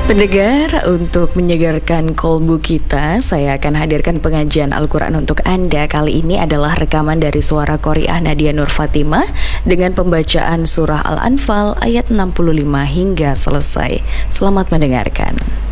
Pendengar, untuk menyegarkan kolbu kita, saya akan hadirkan pengajian Al-Quran untuk Anda. Kali ini adalah rekaman dari suara Qori'ah Nadia Nur Fatimah dengan pembacaan surah Al-Anfal ayat 65 hingga selesai. Selamat mendengarkan.